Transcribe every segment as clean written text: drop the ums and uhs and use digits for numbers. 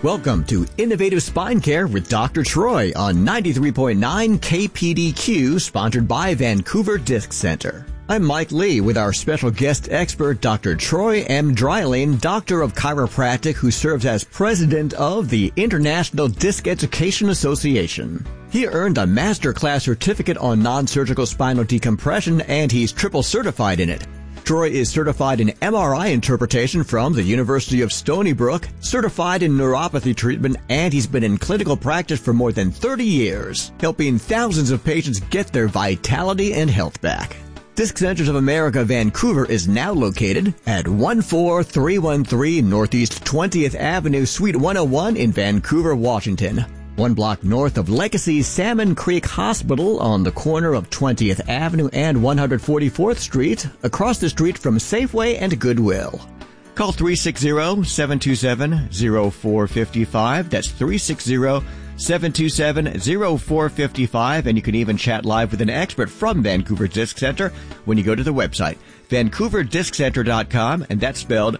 Welcome to Innovative Spine Care with Dr. Troy on 93.9 KPDQ, sponsored by Vancouver Disc Center. I'm Mike Lee with our special guest expert, Dr. Troy M. Dreiling, Doctor of Chiropractic, who serves as President of the International Disc Education Association. He earned a master class certificate on non-surgical spinal decompression, and he's triple certified in it. Troy is certified in MRI interpretation from the University of Stony Brook, certified in neuropathy treatment, and he's been in clinical practice for more than 30 years, helping thousands of patients get their vitality and health back. Disc Centers of America Vancouver is now located at 14313 Northeast 20th Avenue, Suite 101 in Vancouver, Washington. 1 block north of Legacy Salmon Creek Hospital on the corner of 20th Avenue and 144th Street, across the street from Safeway and Goodwill. Call 360-727-0455. That's 360-727-0455. And you can even chat live with an expert from Vancouver Disc Center when you go to the website, VancouverDiscCenter.com, and that's spelled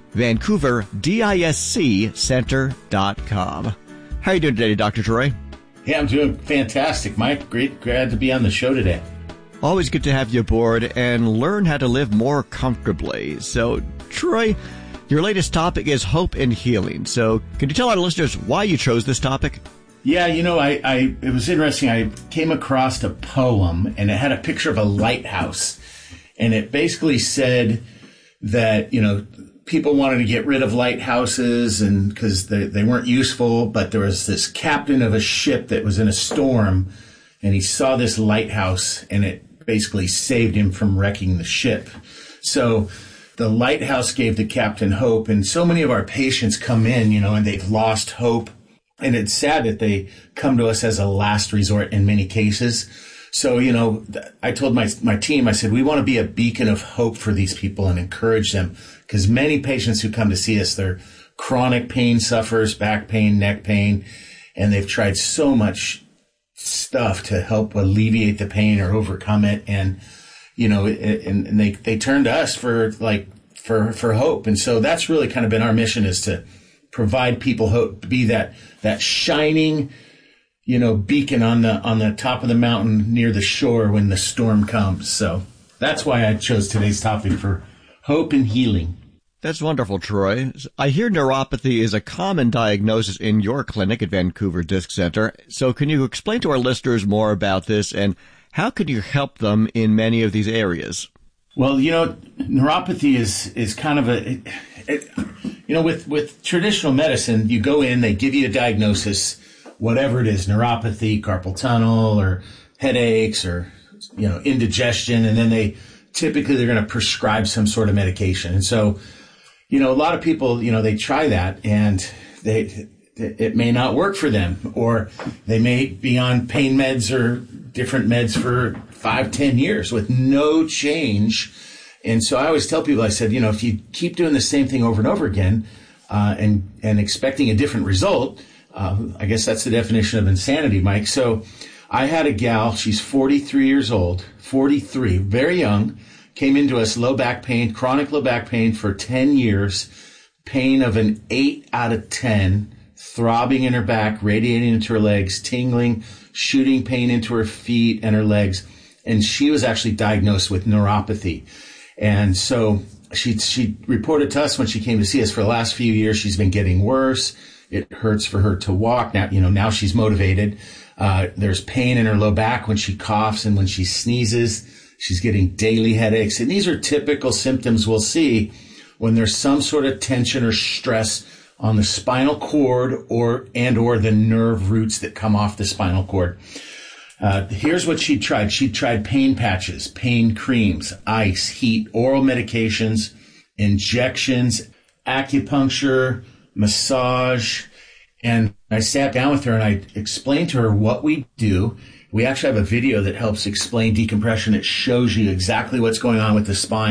VancouverDiscCenter.com. How are you doing today, Dr. Troy? Yeah, I'm doing fantastic, Mike. Glad to be on the show today. Always good to have you aboard and learn how to live more comfortably. So, Troy, your latest topic is hope and healing. So, can you tell our listeners why you chose this topic? Yeah, you know, it was interesting. I came across a poem, and it had a picture of a lighthouse. And it basically said that, you know, people wanted to get rid of lighthouses and because they weren't useful, but there was this captain of a ship that was in a storm, and he saw this lighthouse, and it basically saved him from wrecking the ship. So the lighthouse gave the captain hope, and so many of our patients come in, you know, and they've lost hope, and it's sad that they come to us as a last resort in many cases. So, you know, I told my team, I said, we want to be a beacon of hope for these people and encourage them, because many patients who come to see us, they're chronic pain sufferers, back pain, neck pain, and they've tried so much stuff to help alleviate the pain or overcome it. And, you know, and they turn to us for hope. And so that's really kind of been our mission, is to provide people hope, to be that shining, you know, beacon on the top of the mountain near the shore when the storm comes. So that's why I chose today's topic, for hope and healing. That's wonderful, Troy. I hear neuropathy is a common diagnosis in your clinic at Vancouver Disc Center. So can you explain to our listeners more about this, and how could you help them in many of these areas? Well, you know, neuropathy is kind of you know, with traditional medicine, you go in, they give you a diagnosis, whatever it is, neuropathy, carpal tunnel, or headaches, or, you know, indigestion, and then they're going to prescribe some sort of medication. And so, you know, a lot of people, you know, they try that, and it may not work for them, or they may be on pain meds or different meds for 5-10 years with no change. And so I always tell people, I said, you know, if you keep doing the same thing over and over again, and expecting a different result, I guess that's the definition of insanity, Mike. So I had a gal, she's 43 years old, 43, very young, came into us, low back pain, chronic low back pain for 10 years, pain of an 8 out of 10, throbbing in her back, radiating into her legs, tingling, shooting pain into her feet and her legs. And she was actually diagnosed with neuropathy. And so she reported to us when she came to see us, for the last few years, she's been getting worse. It hurts for her to walk. Now she's motivated. There's pain in her low back when she coughs and when she sneezes. She's getting daily headaches. And these are typical symptoms we'll see when there's some sort of tension or stress on the spinal cord or the nerve roots that come off the spinal cord. Here's what she tried. She tried pain patches, pain creams, ice, heat, oral medications, injections, acupuncture, massage. And I sat down with her and I explained to her what we do. We actually have a video that helps explain decompression. It shows you exactly what's going on with the spine.